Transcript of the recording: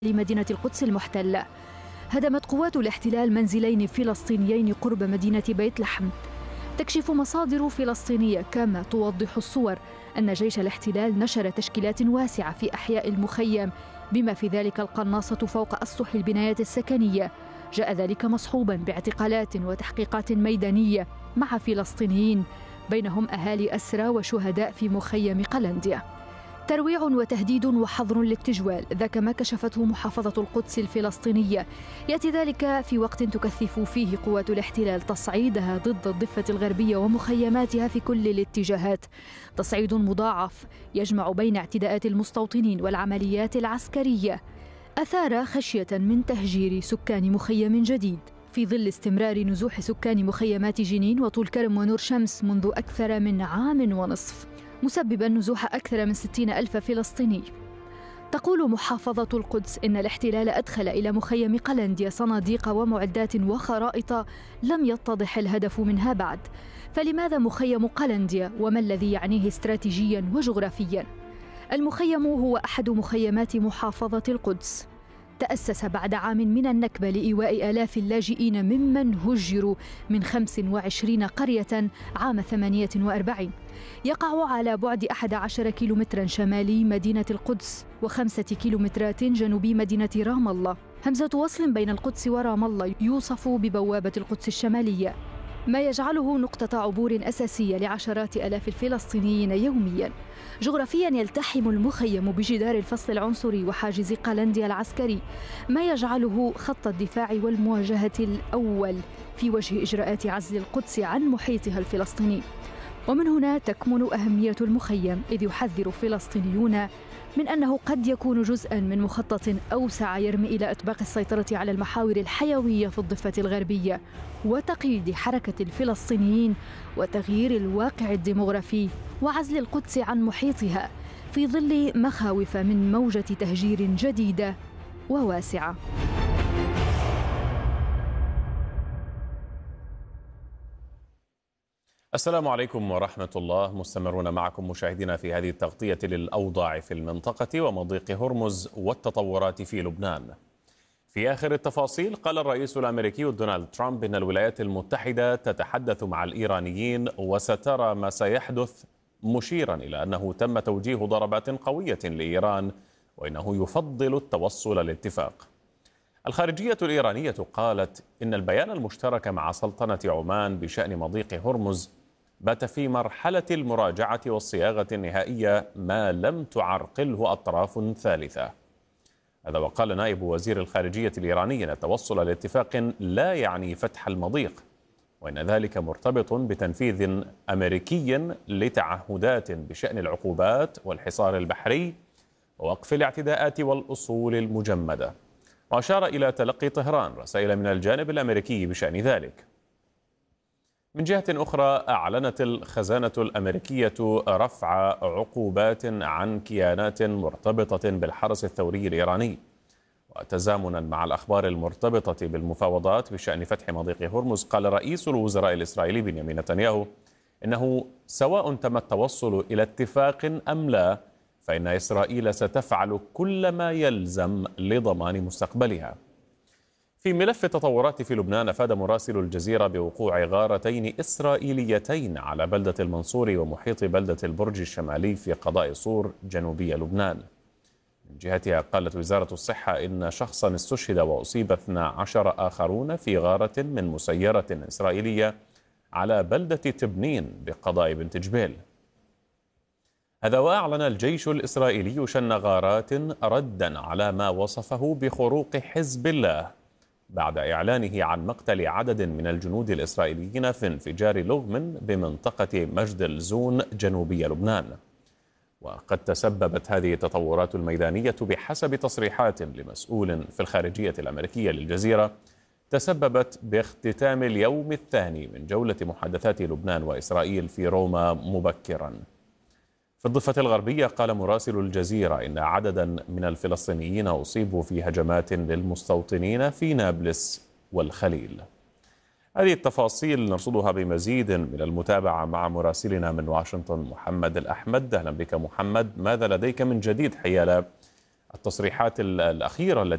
لمدينة القدس المحتلة. هدمت قوات الاحتلال منزلين فلسطينيين قرب مدينة بيت لحم. تكشف مصادر فلسطينية كما توضح الصور أن جيش الاحتلال نشر تشكيلات واسعة في أحياء المخيم، بما في ذلك القناصة فوق أسطح البنايات السكنية. جاء ذلك مصحوبا باعتقالات وتحقيقات ميدانية مع فلسطينيين، بينهم أهالي أسرى وشهداء في مخيم قلنديا. ترويع وتهديد وحظر للتجوال، ذاك ما كشفته محافظة القدس الفلسطينية. يأتي ذلك في وقت تكثف فيه قوات الاحتلال تصعيدها ضد الضفة الغربية ومخيماتها في كل الاتجاهات، تصعيد مضاعف يجمع بين اعتداءات المستوطنين والعمليات العسكرية، أثار خشية من تهجير سكان مخيم جديد في ظل استمرار نزوح سكان مخيمات جنين وطول كرم ونور شمس منذ أكثر من عام ونصف، مسبباً نزوح أكثر من 60,000 فلسطيني. تقول محافظة القدس إن الاحتلال أدخل إلى مخيم قلنديا صناديق ومعدات وخرائط لم يتضح الهدف منها بعد. فلماذا مخيم قلنديا وما الذي يعنيه استراتيجياً وجغرافياً؟ المخيم هو أحد مخيمات محافظة القدس، تأسس بعد عام من النكبة لإيواء آلاف اللاجئين ممن هجروا من 25 قرية عام 48. يقع على بعد 11 كيلومترا شمالي مدينة القدس و5 كيلومترات جنوبي مدينة رام الله. همزة وصل بين القدس ورام الله يوصف ببوابة القدس الشمالية، ما يجعله نقطة عبور أساسية لعشرات آلاف الفلسطينيين يومياً. جغرافياً يلتحم المخيم بجدار الفصل العنصري وحاجز قلنديا العسكري، ما يجعله خط الدفاع والمواجهة الأول في وجه إجراءات عزل القدس عن محيطها الفلسطيني. ومن هنا تكمن أهمية المخيم، إذ يحذر فلسطينيون من أنه قد يكون جزءاً من مخطط أوسع يرمي إلى إطباق السيطرة على المحاور الحيوية في الضفة الغربية وتقييد حركة الفلسطينيين وتغيير الواقع الديمغرافي وعزل القدس عن محيطها في ظل مخاوف من موجة تهجير جديدة وواسعة. السلام عليكم ورحمة الله. مستمرون معكم مشاهدينا في هذه التغطية للأوضاع في المنطقة ومضيق هرمز والتطورات في لبنان. في آخر التفاصيل، قال الرئيس الأمريكي دونالد ترامب إن الولايات المتحدة تتحدث مع الإيرانيين وسترى ما سيحدث، مشيرا إلى أنه تم توجيه ضربات قوية لإيران وإنه يفضل التوصل لاتفاق. الخارجية الإيرانية قالت إن البيان المشترك مع سلطنة عمان بشأن مضيق هرمز بات في مرحلة المراجعة والصياغة النهائية ما لم تعرقله أطراف ثالثة. هذا وقال نائب وزير الخارجية الإيراني أن التوصل لاتفاق لا يعني فتح المضيق، وإن ذلك مرتبط بتنفيذ أمريكي لتعهدات بشأن العقوبات والحصار البحري ووقف الاعتداءات والأصول المجمدة. وأشار إلى تلقي طهران رسائل من الجانب الأمريكي بشأن ذلك. من جهة أخرى، أعلنت الخزانة الأمريكية رفع عقوبات عن كيانات مرتبطة بالحرس الثوري الإيراني. وتزامنا مع الأخبار المرتبطة بالمفاوضات بشأن فتح مضيق هرمز، قال رئيس الوزراء الإسرائيلي بنيامين نتنياهو إنه سواء تم التوصل إلى اتفاق أم لا، فإن إسرائيل ستفعل كل ما يلزم لضمان مستقبلها. في ملف التطورات في لبنان، أفاد مراسل الجزيرة بوقوع غارتين إسرائيليتين على بلدة المنصور ومحيط بلدة البرج الشمالي في قضاء صور جنوبي لبنان. من جهتها، قالت وزارة الصحة إن شخصا استشهد وأصيب 12 آخرون في غارة من مسيرة إسرائيلية على بلدة تبنين بقضاء بنت جبيل. هذا وأعلن الجيش الإسرائيلي شن غارات ردا على ما وصفه بخروق حزب الله بعد إعلانه عن مقتل عدد من الجنود الإسرائيليين في انفجار لغم بمنطقة مجد الزون جنوبي لبنان. وقد تسببت هذه التطورات الميدانية بحسب تصريحات لمسؤول في الخارجية الأمريكية للجزيرة، تسببت باختتام اليوم الثاني من جولة محادثات لبنان وإسرائيل في روما مبكرا. في الضفة الغربية، قال مراسل الجزيرة إن عددا من الفلسطينيين أصيبوا في هجمات للمستوطنين في نابلس والخليل. هذه التفاصيل نرصدها بمزيد من المتابعة مع مراسلنا من واشنطن محمد الأحمد. أهلا بك محمد، ماذا لديك من جديد حيال التصريحات الأخيرة التي